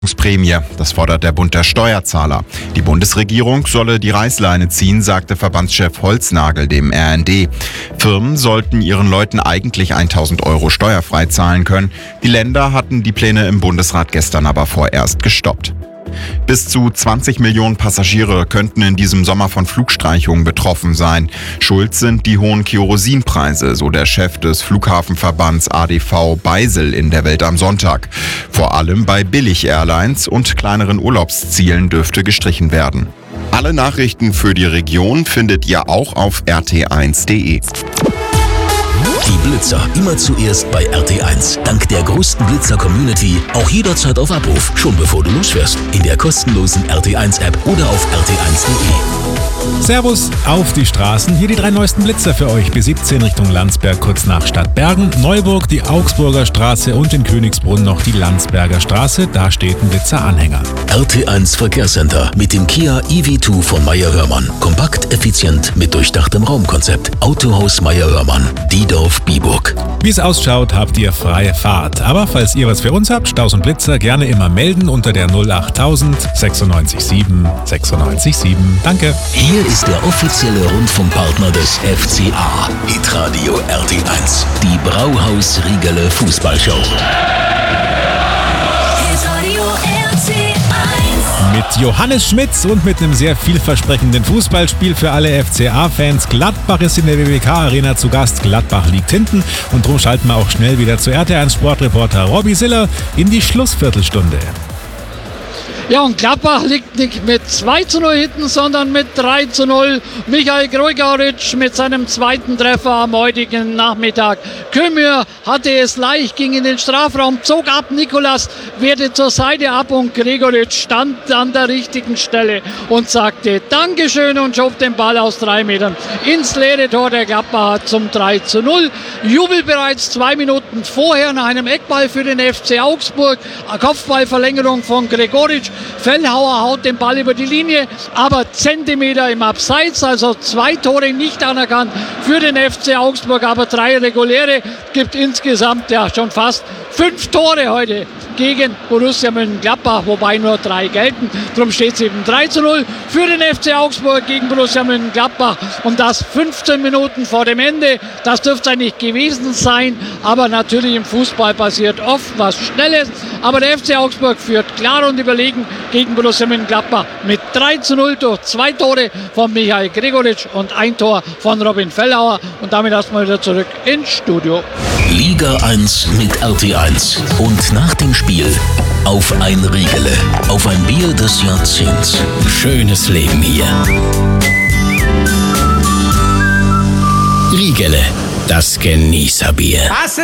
Prämie. Das fordert der Bund der Steuerzahler. Die Bundesregierung solle die Reißleine ziehen, sagte Verbandschef Holznagel dem RND. Firmen sollten ihren Leuten eigentlich 1.000 € steuerfrei zahlen können. Die Länder hatten die Pläne im Bundesrat gestern aber vorerst gestoppt. Bis zu 20 Millionen Passagiere könnten in diesem Sommer von Flugstreichungen betroffen sein. Schuld sind die hohen Kerosinpreise, so der Chef des Flughafenverbands ADV Beisel in der Welt am Sonntag. Vor allem bei Billig-Airlines und kleineren Urlaubszielen dürfte gestrichen werden. Alle Nachrichten für die Region findet ihr auch auf rt1.de. Die Blitzer immer zuerst bei RT1. Dank der größten Blitzer-Community auch jederzeit auf Abruf, schon bevor du losfährst. In der kostenlosen RT1-App oder auf rt1.de. Servus auf die Straßen. Hier die 3 neuesten Blitzer für euch. B17 Richtung Landsberg, kurz nach Stadtbergen. Neuburg, die Augsburger Straße und in Königsbrunn noch die Landsberger Straße. Da steht ein Blitzeranhänger. RT1 Verkehrscenter mit dem Kia EV2 von Meyer-Hörmann. Kompakt, effizient, mit durchdachtem Raumkonzept. Autohaus Meyer-Hörmann, Diedorf-Biburg. Wie es ausschaut, habt ihr freie Fahrt. Aber falls ihr was für uns habt, Staus und Blitzer, gerne immer melden unter der 08000 96 7 96 7. Danke. Hier ist der offizielle Rundfunkpartner des FCA. Hitradio RT1. Die Brauhaus-Riegele Fußballshow. Mit Johannes Schmitz und mit einem sehr vielversprechenden Fußballspiel für alle FCA-Fans. Gladbach ist in der WWK-Arena zu Gast. Gladbach liegt hinten und darum schalten wir auch schnell wieder zu RT1 Sportreporter Robby Siller in die Schlussviertelstunde. Ja, und Gladbach liegt nicht mit 2:0 hinten, sondern mit 3:0. Michael Gregoritsch mit seinem zweiten Treffer am heutigen Nachmittag. Kömür hatte es leicht, ging in den Strafraum, zog ab. Nikolas wehrte zur Seite ab und Gregoritsch stand an der richtigen Stelle und sagte Dankeschön und schob den Ball aus 3 Metern ins leere Tor der Gladbacher zum 3:0. Jubel bereits 2 Minuten vorher nach einem Eckball für den FC Augsburg. Kopfballverlängerung von Gregoritsch. Fellhauer haut den Ball über die Linie, aber Zentimeter im Abseits, also 2 Tore nicht anerkannt für den FC Augsburg, aber 3 reguläre, gibt insgesamt ja schon fast 5 Tore heute gegen Borussia Mönchengladbach, wobei nur 3 gelten. Darum steht es eben 3:0 für den FC Augsburg gegen Borussia Mönchengladbach und das 15 Minuten vor dem Ende. Das dürfte eigentlich gewesen sein, aber natürlich im Fußball passiert oft was Schnelles. Aber der FC Augsburg führt klar und überlegen gegen Borussia Mönchengladbach mit 3:0 durch 2 Tore von Michael Gregoritsch und 1 Tor von Robin Fellhauer. Und damit erstmal wieder zurück ins Studio. Liga 1 mit RT1 und nach dem Spiel auf ein Riegele, auf ein Bier des Jahrzehnts. Schönes Leben hier. Riegele, das Genießerbier.